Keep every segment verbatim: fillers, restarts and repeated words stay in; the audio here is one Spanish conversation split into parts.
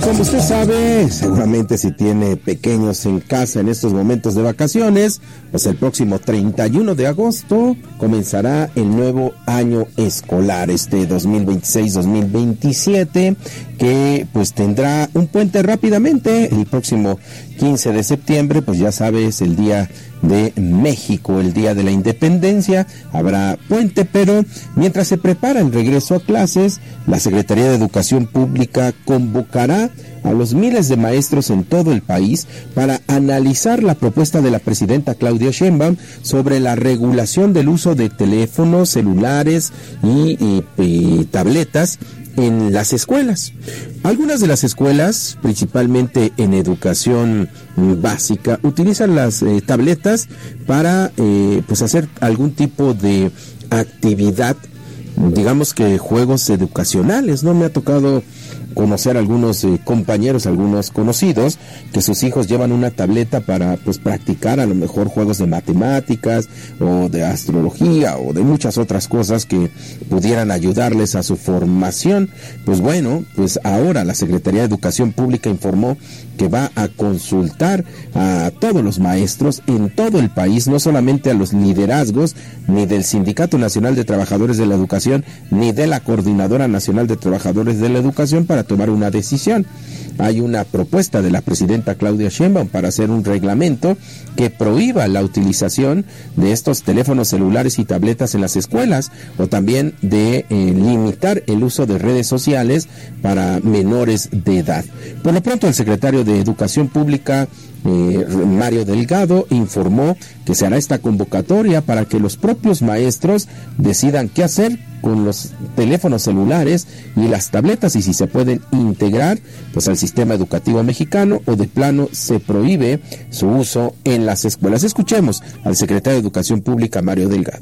como usted sabe, seguramente si tiene pequeños en casa en estos momentos de vacaciones, pues el próximo treinta y uno de agosto comenzará el nuevo año escolar, este dos mil veintiséis dos mil veintisiete, que pues tendrá un puente rápidamente. El próximo quince de septiembre, pues ya sabes, el día de México, el día de la independencia, habrá puente, pero mientras se prepara el regreso a clases, la Secretaría de Educación Pública convocará a los miles de maestros en todo el país para analizar la propuesta de la presidenta Claudia Sheinbaum sobre la regulación del uso de teléfonos celulares y, y, y tabletas en las escuelas. Algunas de las escuelas, principalmente en educación básica, utilizan las eh, tabletas para eh, pues hacer algún tipo de actividad, digamos que juegos educacionales, ¿no? Me ha tocado conocer algunos eh, compañeros, algunos conocidos, que sus hijos llevan una tableta para pues practicar a lo mejor juegos de matemáticas o de astrología o de muchas otras cosas que pudieran ayudarles a su formación. Pues bueno, pues ahora la Secretaría de Educación Pública informó que va a consultar a todos los maestros en todo el país, no solamente a los liderazgos ni del Sindicato Nacional de Trabajadores de la Educación ni de la Coordinadora Nacional de Trabajadores de la Educación, para tomar una decisión. Hay una propuesta de la presidenta Claudia Sheinbaum para hacer un reglamento que prohíba la utilización de estos teléfonos celulares y tabletas en las escuelas, o también de eh, limitar el uso de redes sociales para menores de edad. Por lo pronto, el secretario de Educación Pública, Eh, Mario Delgado, informó que se hará esta convocatoria para que los propios maestros decidan qué hacer con los teléfonos celulares y las tabletas, y si se pueden integrar pues al sistema educativo mexicano, o de plano se prohíbe su uso en las escuelas. Escuchemos al secretario de Educación Pública, Mario Delgado.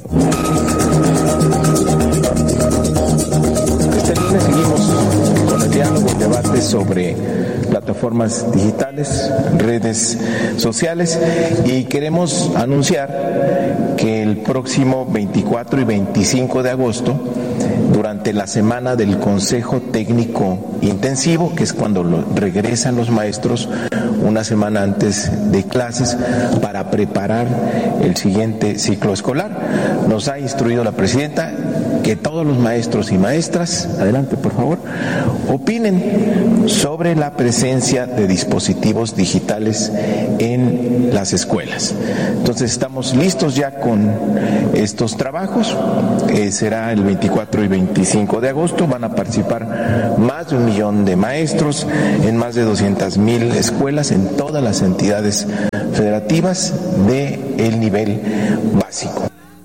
Este lunes seguimos con el diálogo y debate sobre plataformas digitales, redes sociales, y queremos anunciar que el próximo veinticuatro y veinticinco de agosto, durante la semana del Consejo Técnico Intensivo, que es cuando lo, regresan los maestros una semana antes de clases para preparar el siguiente ciclo escolar, nos ha instruido la presidenta que todos los maestros y maestras, adelante por favor, opinen sobre la presencia de dispositivos digitales en las escuelas. Entonces estamos listos ya con estos trabajos, eh, será el veinticuatro y veinticinco de agosto, van a participar más de un millón de maestros en más de doscientas mil escuelas en todas las entidades federativas del nivel básico.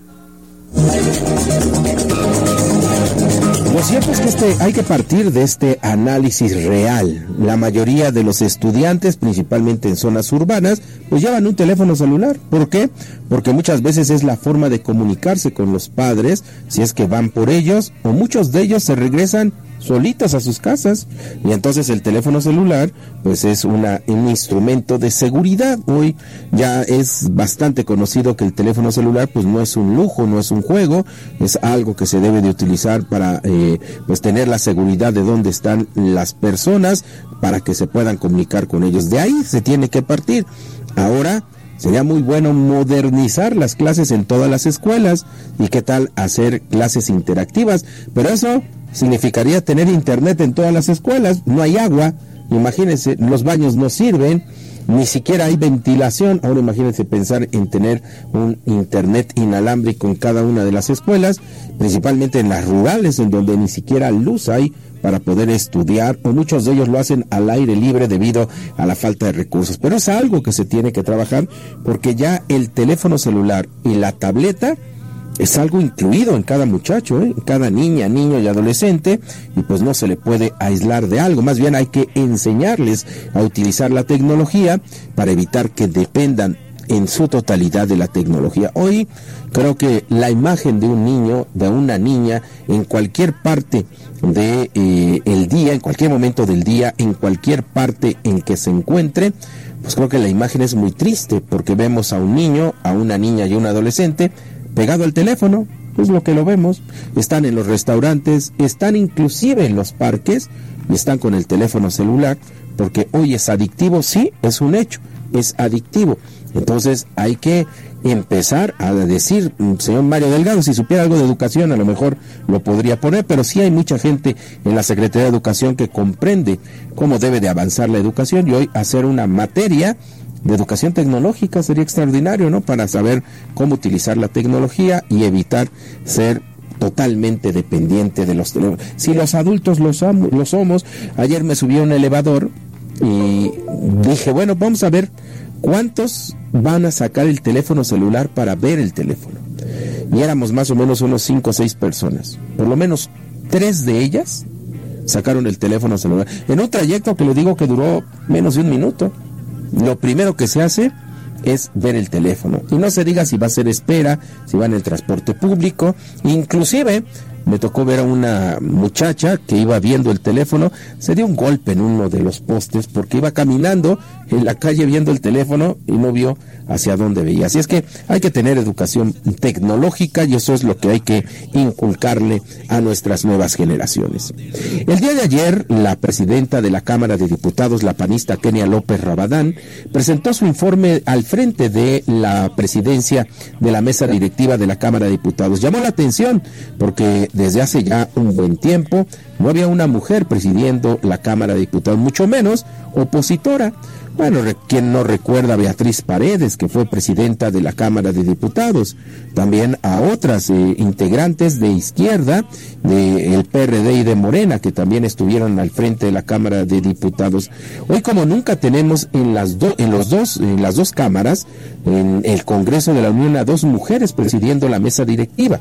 Lo cierto es que este, hay que partir de este análisis real. La mayoría de los estudiantes, principalmente en zonas urbanas, pues llevan un teléfono celular. ¿Por qué? Porque muchas veces es la forma de comunicarse con los padres, si es que van por ellos, o muchos de ellos se regresan solitos a sus casas, y entonces el teléfono celular pues es una, un instrumento de seguridad. Hoy ya es bastante conocido que el teléfono celular pues no es un lujo, no es un juego, es algo que se debe de utilizar para eh, pues tener la seguridad de dónde están las personas, para que se puedan comunicar con ellos. De ahí se tiene que partir. Ahora sería muy bueno modernizar las clases en todas las escuelas, y qué tal hacer clases interactivas, pero eso significaría tener internet en todas las escuelas. No hay agua, imagínense, los baños no sirven, ni siquiera hay ventilación. Ahora imagínense pensar en tener un internet inalámbrico en cada una de las escuelas, principalmente en las rurales, en donde ni siquiera luz hay para poder estudiar, o muchos de ellos lo hacen al aire libre debido a la falta de recursos. Pero es algo que se tiene que trabajar, porque ya el teléfono celular y la tableta es algo incluido en cada muchacho, ¿eh? En cada niña, niño y adolescente, y pues no se le puede aislar de algo. Más bien hay que enseñarles a utilizar la tecnología para evitar que dependan en su totalidad de la tecnología. Hoy creo que la imagen de un niño, de una niña, en cualquier parte de eh, el día, en cualquier momento del día, en cualquier parte en que se encuentre, pues creo que la imagen es muy triste, porque vemos a un niño, a una niña y a un adolescente pegado al teléfono, es lo que lo vemos, están en los restaurantes, están inclusive en los parques y están con el teléfono celular, porque hoy es adictivo, sí, es un hecho, es adictivo. Entonces hay que empezar a decir, señor Mario Delgado, si supiera algo de educación a lo mejor lo podría poner, pero sí hay mucha gente en la Secretaría de Educación que comprende cómo debe de avanzar la educación, y hoy hacer una materia de educación tecnológica sería extraordinario, ¿no? Para saber cómo utilizar la tecnología y evitar ser totalmente dependiente de los teléfonos. Si los adultos lo somos, lo somos, ayer me subí a un elevador y dije, bueno, vamos a ver cuántos van a sacar el teléfono celular para ver el teléfono. Y éramos más o menos unos cinco o seis personas. Por lo menos tres de ellas sacaron el teléfono celular. En un trayecto que le digo que duró menos de un minuto. Lo primero que se hace es ver el teléfono. Y no se diga si va a ser espera, si va en el transporte público. Inclusive me tocó ver a una muchacha que iba viendo el teléfono, se dio un golpe en uno de los postes porque iba caminando en la calle viendo el teléfono y no vio hacia dónde veía. Así es que hay que tener educación tecnológica y eso es lo que hay que inculcarle a nuestras nuevas generaciones. El día de ayer, la presidenta de la Cámara de Diputados, la panista Kenia López Rabadán, presentó su informe al frente de la presidencia de la mesa directiva de la Cámara de Diputados. Llamó la atención porque desde hace ya un buen tiempo no había una mujer presidiendo la Cámara de Diputados, mucho menos opositora. Bueno, ¿quién no recuerda a Beatriz Paredes, que fue presidenta de la Cámara de Diputados? También a otras eh, integrantes de izquierda, del P R D y de Morena, que también estuvieron al frente de la Cámara de Diputados. Hoy, como nunca, tenemos en las, do, en los dos, en las dos cámaras, en el Congreso de la Unión, a dos mujeres presidiendo la mesa directiva.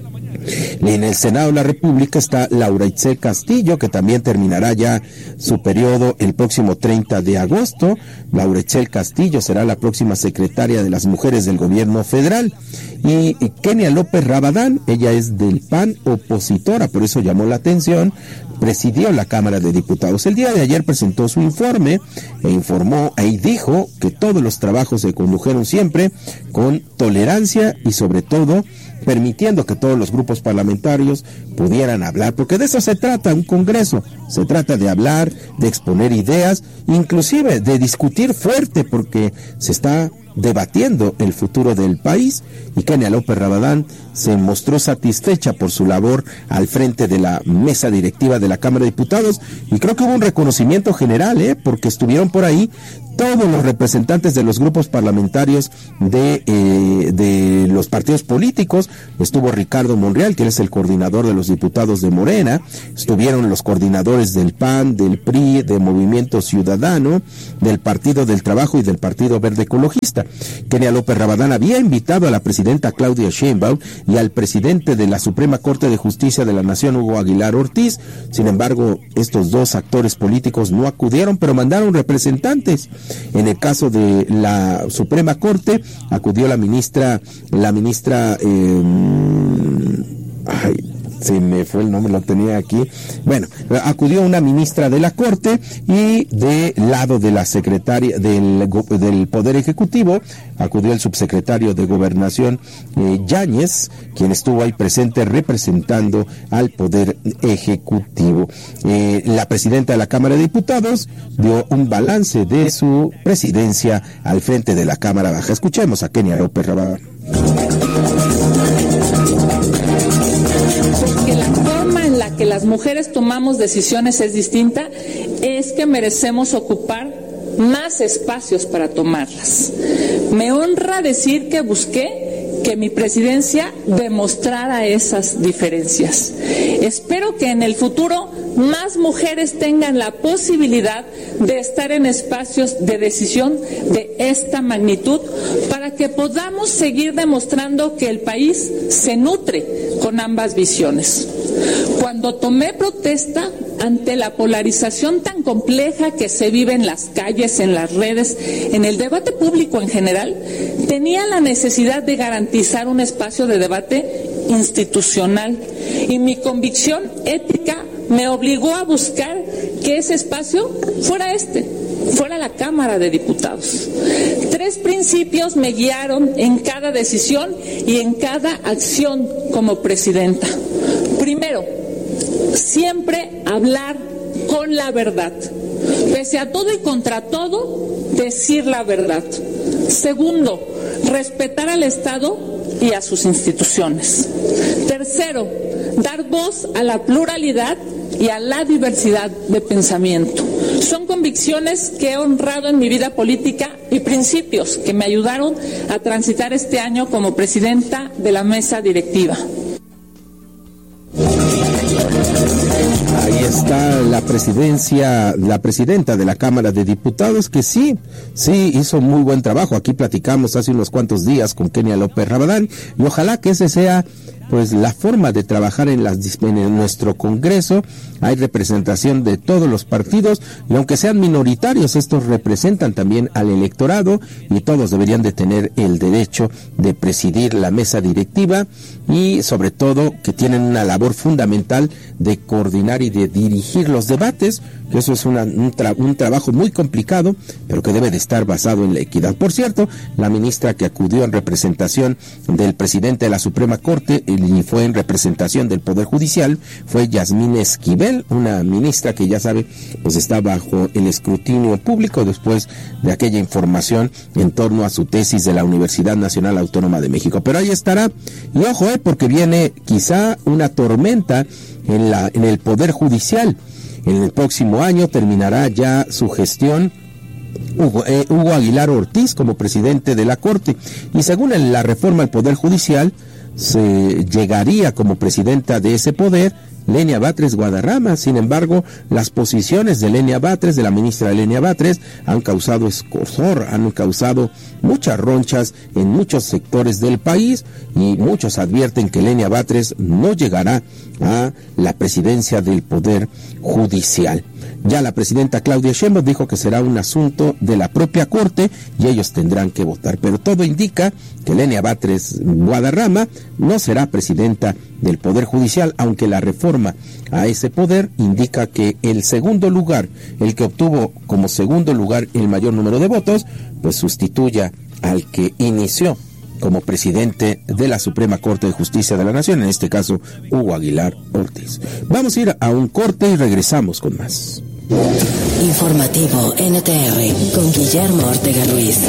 En el Senado de la República está Laura Itzel Castillo, que también terminará ya su periodo el próximo treinta de agosto. Laura Itzel Castillo será la próxima secretaria de las mujeres del gobierno federal. Y, y Kenia López Rabadán, ella es del P A N, opositora, por eso llamó la atención, presidió la Cámara de Diputados. El día de ayer presentó su informe e informó y dijo que todos los trabajos se condujeron siempre con tolerancia y sobre todo permitiendo que todos los grupos parlamentarios pudieran hablar, porque de eso se trata un congreso, se trata de hablar, de exponer ideas, inclusive de discutir fuerte, porque se está debatiendo el futuro del país, y Kenia López Rabadán se mostró satisfecha por su labor al frente de la mesa directiva de la Cámara de Diputados, y creo que hubo un reconocimiento general, ¿eh? porque estuvieron por ahí todos los representantes de los grupos parlamentarios de, eh, de los partidos políticos. Estuvo Ricardo Monreal, que es el coordinador de los diputados de Morena, estuvieron los coordinadores del P A N, del P R I, de Movimiento Ciudadano, del Partido del Trabajo y del Partido Verde Ecologista. Kenia López Rabadán había invitado a la presidenta Claudia Sheinbaum y al presidente de la Suprema Corte de Justicia de la Nación, Hugo Aguilar Ortiz. Sin embargo, estos dos actores políticos no acudieron, pero mandaron representantes. En el caso de la Suprema Corte, acudió la ministra, la ministra, eh, ay, se me fue el nombre, lo tenía aquí. Bueno, acudió una ministra de la Corte, y del lado de la secretaria del, del Poder Ejecutivo acudió el subsecretario de Gobernación, eh, Yáñez, quien estuvo ahí presente representando al Poder Ejecutivo. Eh, la presidenta de la Cámara de Diputados dio un balance de su presidencia al frente de la Cámara Baja. Escuchemos a Kenia López Rabadán. Porque la forma en la que las mujeres tomamos decisiones es distinta, es que merecemos ocupar más espacios para tomarlas. Me honra decir que busqué que mi presidencia demostrara esas diferencias. Espero que en el futuro más mujeres tengan la posibilidad de estar en espacios de decisión de esta magnitud, para que podamos seguir demostrando que el país se nutre con ambas visiones. Cuando tomé protesta ante la polarización tan compleja que se vive en las calles, en las redes, en el debate público en general, tenía la necesidad de garantizar un espacio de debate institucional, y mi convicción ética me obligó a buscar que ese espacio fuera este, fuera la Cámara de Diputados. Tres principios me guiaron en cada decisión y en cada acción como presidenta. Primero, siempre hablar con la verdad. Pese a todo y contra todo, decir la verdad. Segundo, respetar al Estado y a sus instituciones. Tercero, dar voz a la pluralidad y a la diversidad de pensamiento. Son convicciones que he honrado en mi vida política y principios que me ayudaron a transitar este año como presidenta de la mesa directiva. Ahí está la presidencia, la presidenta de la Cámara de Diputados, que sí, sí hizo muy buen trabajo. Aquí platicamos hace unos cuantos días con Kenia López Rabadán y ojalá que ese sea pues la forma de trabajar en, las, en nuestro Congreso. Hay representación de todos los partidos y aunque sean minoritarios, estos representan también al electorado y todos deberían de tener el derecho de presidir la mesa directiva y sobre todo que tienen una labor fundamental de coordinar y de dirigir los debates, que eso es una, un, tra, un trabajo muy complicado, pero que debe de estar basado en la equidad. Por cierto, la ministra que acudió en representación del presidente de la Suprema Corte y fue en representación del Poder Judicial fue Yasmín Esquivel, una ministra que ya sabe, pues está bajo el escrutinio público después de aquella información en torno a su tesis de la Universidad Nacional Autónoma de México. Pero ahí estará, y ojo, eh, porque viene quizá una tormenta en la en el Poder Judicial. En el próximo año terminará ya su gestión Hugo, eh, Hugo Aguilar Ortiz como presidente de la Corte, y según la reforma al Poder Judicial se llegaría como presidenta de ese poder Lenia Batres Guadarrama. Sin embargo, las posiciones de Lenia Batres, de la ministra Lenia Batres, han causado escozor, han causado muchas ronchas en muchos sectores del país y muchos advierten que Lenia Batres no llegará a la presidencia del Poder Judicial. Ya la presidenta Claudia Sheinbaum dijo que será un asunto de la propia Corte y ellos tendrán que votar, pero todo indica que Lenia Batres Guadarrama no será presidenta del Poder Judicial, aunque la reforma a ese poder indica que el segundo lugar, el que obtuvo como segundo lugar el mayor número de votos, pues sustituya al que inició como presidente de la Suprema Corte de Justicia de la Nación, en este caso Hugo Aguilar Ortiz. Vamos a ir a un corte y regresamos con más. Informativo N T R con Guillermo Ortega Ruiz.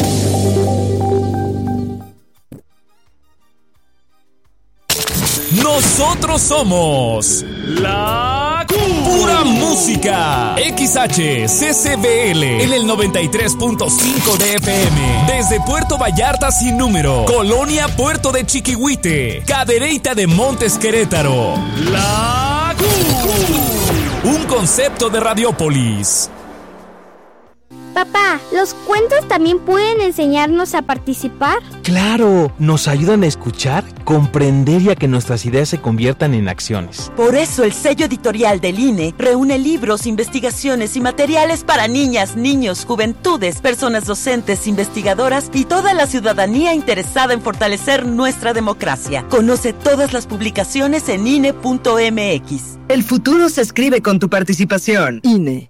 Nosotros somos la pura música. X H C C B L en el noventa y tres punto cinco de F M. Desde Puerto Vallarta sin número, Colonia Puerto de Chiquihuite, Cadereyta de Montes Querétaro. La un concepto de Radiópolis. Papá, ¿los cuentos también pueden enseñarnos a participar? ¡Claro! Nos ayudan a escuchar, comprender y a que nuestras ideas se conviertan en acciones. Por eso el sello editorial del I N E reúne libros, investigaciones y materiales para niñas, niños, juventudes, personas docentes, investigadoras y toda la ciudadanía interesada en fortalecer nuestra democracia. Conoce todas las publicaciones en I N E punto M X. El futuro se escribe con tu participación. I N E.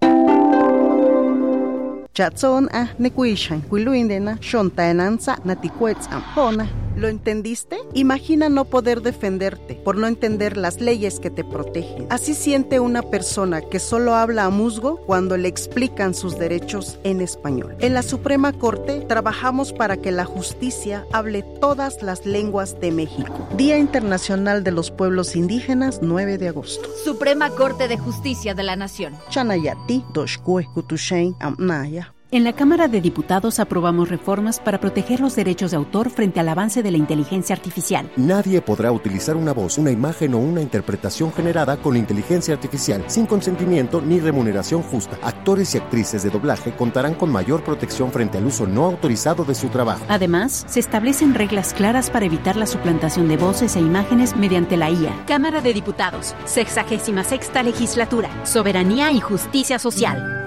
Chatson a nekuishan, kuiluindena, shontaenanza, natikuetzam, hona. ¿Lo entendiste? Imagina no poder defenderte por no entender las leyes que te protegen. Así siente una persona que solo habla a musgo cuando le explican sus derechos en español. En la Suprema Corte trabajamos para que la justicia hable todas las lenguas de México. Día Internacional de los Pueblos Indígenas, nueve de agosto. Suprema Corte de Justicia de la Nación. Chanayati, Doshkue, Kutushain, Amnaya. En la Cámara de Diputados aprobamos reformas para proteger los derechos de autor frente al avance de la inteligencia artificial. Nadie podrá utilizar una voz, una imagen o una interpretación generada con inteligencia artificial sin consentimiento ni remuneración justa. Actores y actrices de doblaje contarán con mayor protección frente al uso no autorizado de su trabajo. Además, se establecen reglas claras para evitar la suplantación de voces e imágenes mediante la I A. Cámara de Diputados, sexagésima sexta legislatura, Soberanía y Justicia Social.